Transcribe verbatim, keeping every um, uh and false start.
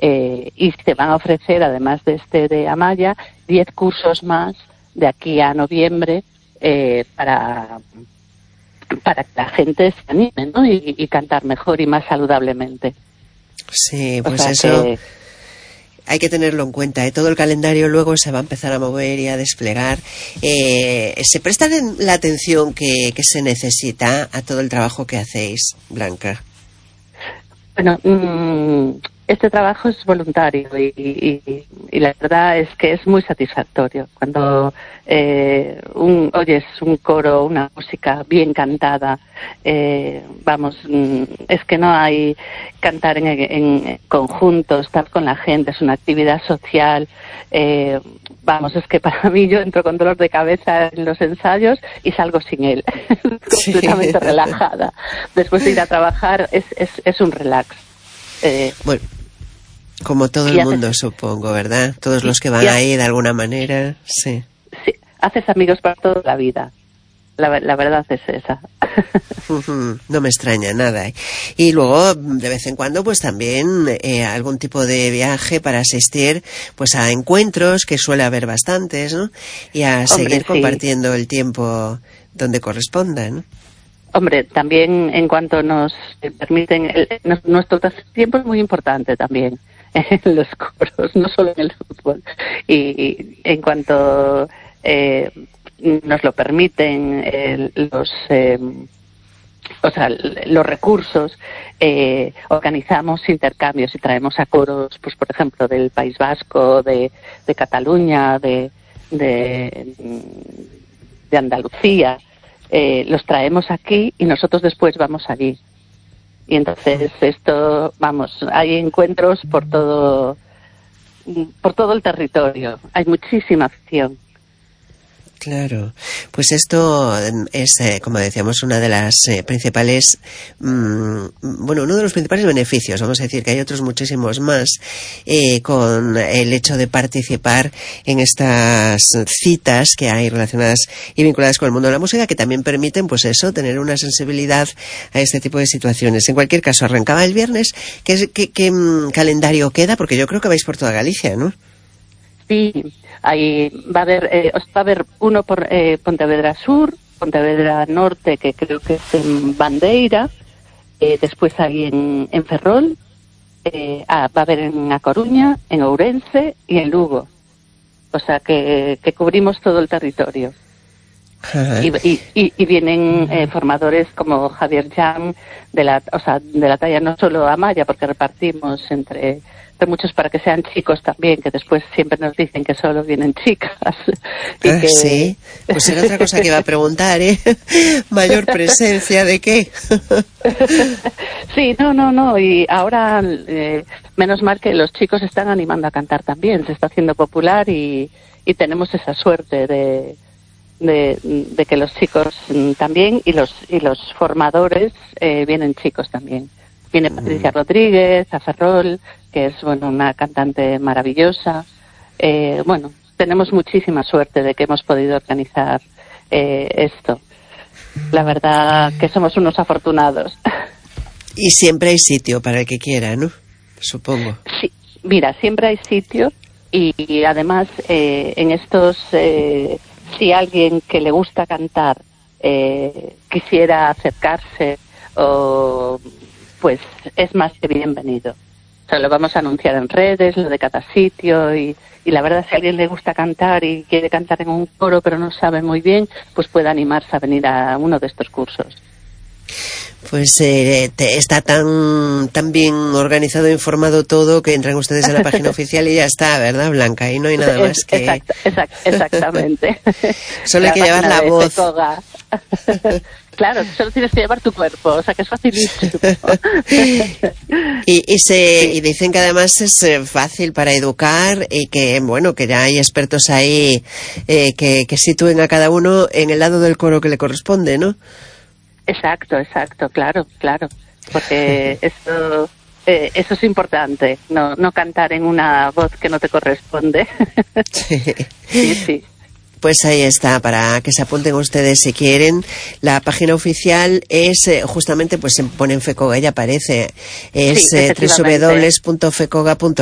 Eh, y se van a ofrecer, además de este de Amaya, diez cursos más de aquí a noviembre eh, para, para que la gente se anime, ¿no? y, y cantar mejor y más saludablemente. Sí, pues o sea eso que... hay que tenerlo en cuenta. ¿eh? Todo el calendario luego se va a empezar a mover y a desplegar. Eh, ¿Se presta la atención que, que se necesita a todo el trabajo que hacéis, Blanca? Bueno, mmm, este trabajo es voluntario y, y, y la verdad es que es muy satisfactorio. Cuando eh, un, oyes un coro, una música bien cantada, eh, vamos, es que no hay cantar en, en conjunto, estar con la gente, es una actividad social. Eh, vamos, es que para mí yo entro con dolor de cabeza en los ensayos y salgo sin él, completamente sí. relajada. Después de ir a trabajar es, es, es un relax. Eh, bueno, como todo el mundo, haces, supongo, ¿verdad? Todos sí, los que van ahí de alguna manera, sí. Sí, haces amigos para toda la vida. La, la verdad es esa. No me extraña nada. Y luego, de vez en cuando, pues también eh, algún tipo de viaje para asistir pues a encuentros, que suele haber bastantes, ¿no? Y a Hombre, seguir sí. compartiendo el tiempo donde corresponda, ¿no? Hombre, también en cuanto nos permiten, el, nuestro tiempo es muy importante también en los coros, no solo en el fútbol. Y, y en cuanto eh, nos lo permiten eh, los, eh, o sea, los recursos, eh, organizamos intercambios y traemos a coros, pues por ejemplo, del País Vasco, de, de Cataluña, de, de, de Andalucía. Eh, los traemos aquí y nosotros después vamos allí. Y entonces esto, vamos, hay encuentros por todo, por todo el territorio. Hay muchísima afición. Claro, pues esto es, eh, como decíamos, una de las eh, principales, mmm, bueno, uno de los principales beneficios, vamos a decir que hay otros muchísimos más, eh, con el hecho de participar en estas citas que hay relacionadas y vinculadas con el mundo de la música, que también permiten, pues eso, tener una sensibilidad a este tipo de situaciones. En cualquier caso, arrancaba el viernes. ¿Qué, qué, qué um, calendario queda? Porque yo creo que vais por toda Galicia, ¿no? Sí, ahí va a haber, eh, va a haber uno por eh, Pontevedra Sur, Pontevedra Norte, que creo que es en Bandeira, eh, después ahí en, en Ferrol, eh, ah, va a haber en A Coruña, en Ourense y en Lugo. O sea que, que cubrimos todo el territorio. Y, y, y, y vienen eh, formadores como Javier Jan, de la, o sea, de la talla no solo Amaya, porque repartimos entre... de muchos para que sean chicos también, que después siempre nos dicen que solo vienen chicas. Y ah, que... sí, pues era otra cosa que iba a preguntar, ¿eh? ¿Mayor presencia de qué? Sí, no, no, no, y ahora eh, menos mal que los chicos se están animando a cantar también, se está haciendo popular y, y tenemos esa suerte de, de, de que los chicos también y los, y los formadores eh, vienen chicos también. Viene Patricia mm. Rodríguez, a Ferrol, que es bueno una cantante maravillosa. Eh, bueno, tenemos muchísima suerte de que hemos podido organizar eh, esto. La verdad que somos unos afortunados. Y siempre hay sitio para el que quiera, ¿no? Supongo. Sí, mira, siempre hay sitio y, y además eh, en estos, eh, si alguien que le gusta cantar eh, quisiera acercarse o... pues es más que bienvenido. O sea, lo vamos a anunciar en redes, lo de cada sitio, y, y la verdad, si a alguien le gusta cantar y quiere cantar en un coro pero no sabe muy bien, pues puede animarse a venir a uno de estos cursos. Pues eh, te, está tan, tan bien organizado e informado todo que entran ustedes en la página oficial y ya está, ¿verdad, Blanca? Y no hay nada más que... Exact, exact, exactamente. Solo hay que llevar la voz. Claro, solo tienes que llevar tu cuerpo, o sea que es facilísimo. y, y, se, sí. y dicen que además es fácil para educar y que, bueno, que ya hay expertos ahí eh, que, que sitúen a cada uno en el lado del coro que le corresponde, ¿no? Exacto, exacto, claro, claro, porque esto, eh, eso es importante, no, no cantar en una voz que no te corresponde. Sí. Sí, sí. Pues ahí está, para que se apunten ustedes si quieren. La página oficial es, eh, justamente, pues se pone en FECOGA y aparece, es sí, eh, doble u doble u doble u punto fecoga punto